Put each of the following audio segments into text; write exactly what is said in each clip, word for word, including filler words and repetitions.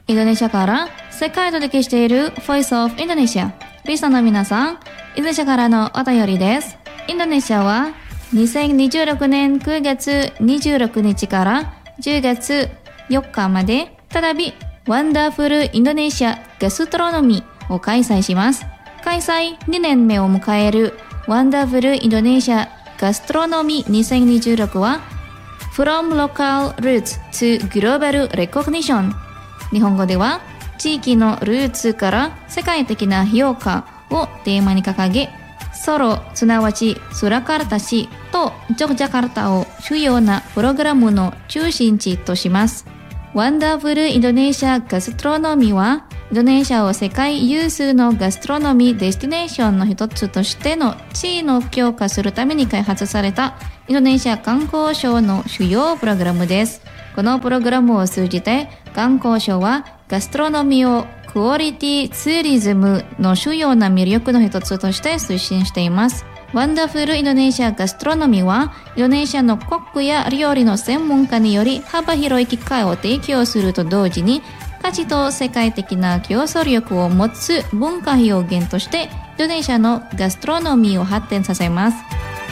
インドネシアから世界と歴している Voice of Indonesia。リスナーの皆さん、インドネシアからのお便りです。インドネシアはにせんにじゅうろくねんくがつにじゅうろくにちからじゅうがつよっかまで再びワンダフルインドネシアガストロノミーを開催します。開催にねんめを迎えるワンダフルインドネシアガストロノミーにせんにじゅうろくは From Local Roots to Global Recognition。 日本語では地域のルーツから世界的な評価をテーマに掲げ、ソロすなわちスラカルタ市とジョグジャカルタを主要なプログラムの中心地とします。ワンダフルインドネシアガストロノミーはインドネシアを世界有数のガストロノミーデスティネーションの一つとしての地位の強化するために開発されたインドネシア観光省の主要プログラムです。このプログラムを通じて観光省はガストロノミーをクオリティツーリズムの主要な魅力の一つとして推進しています。ワンダフルインドネシアガストロノミーはインドネシアのコックや料理の専門家により幅広い機会を提供すると同時に価値と世界的な競争力を持つ文化表現としてインドネシアのガストロノミーを発展させます。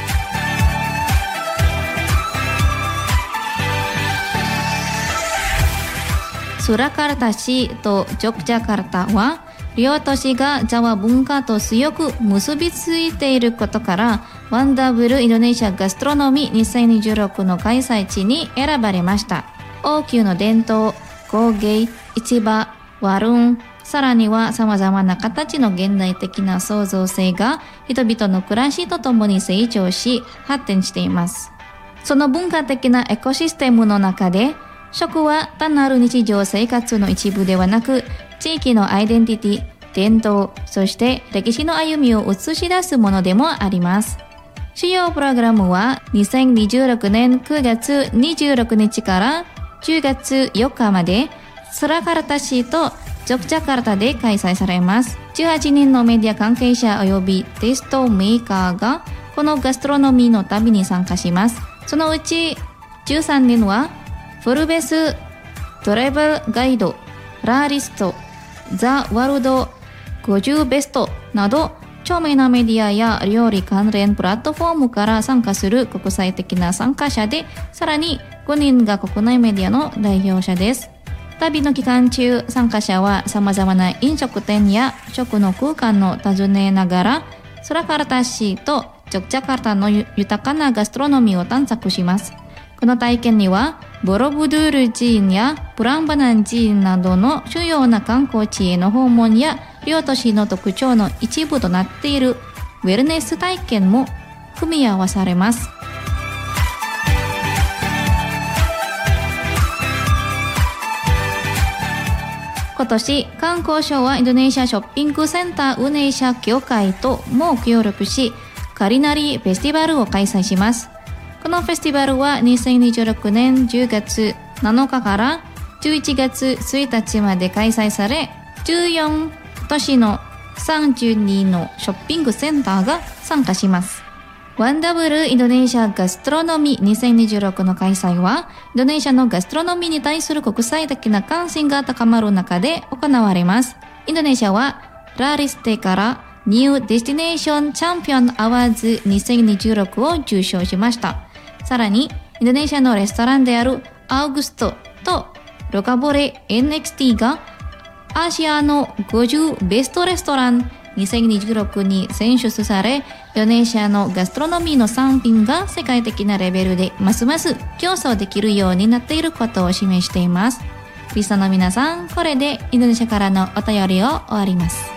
スラカルタ市とジョグジャカルタは両都市がジャワ文化と強く結びついていることからワンダフルインドネシアガストロノミーにせんにじゅうろくの開催地に選ばれました。王宮の伝統、工芸、市場、ワルン、さらには様々な形の現代的な創造性が人々の暮らしとともに成長し発展しています。その文化的なエコシステムの中で食は単なる日常生活の一部ではなく地域のアイデンティティ、伝統、そして歴史の歩みを映し出すものでもあります。主要プログラムはにせんにじゅうろくねんくがつにじゅうろくにちからじゅうがつよっかまでスラカルタ市とジョグジャカルタで開催されます。じゅうはちにんのメディア関係者及びテストメーカーがこのガストロノミーの旅に参加します。そのうちじゅうさんにんはフォルベストラベルガイド、ラーリスト、ザ・ワールドごじゅうベストなど著名なメディアや料理関連プラットフォームから参加する国際的な参加者で、さらにごにんが国内メディアの代表者です。旅の期間中、参加者は様々な飲食店や食の空間を訪ねながら、スラカルタ市とジョグジャカルタの豊かなガストロノミーを探索します。この体験には、ボロブドゥール寺院やプランバナン寺院などの主要な観光地への訪問や、両都市の特徴の一部となっているウェルネス体験も組み合わされます。今年、観光省はインドネシアショッピングセンター運営者協会とも協力し、カリナリフェスティバルを開催します。このフェスティバルはにせんにじゅうろくねんじゅうがつなのかからじゅういちがつついたちまで開催され、じゅうよん都市のさんじゅうにのショッピングセンターが参加します。ワンダフルインドネシアガストロノミーにせんにじゅうろくの開催は、インドネシアのガストロノミーに対する国際的な関心が高まる中で行われます。インドネシアはラーリステからニューデスティネーションチャンピオンアワーズにせんにじゅうろくを受賞しました。さらに、インドネシアのレストランであるアウグストとロカボレ エヌエックスティー がアジアのごじゅうベストレストランにせんにじゅうろくに選出され、インドネシアのガストロノミーの産品が世界的なレベルでますます競争できるようになっていることを示しています。リスナーの皆さん、これでインドネシアからのお便りを終わります。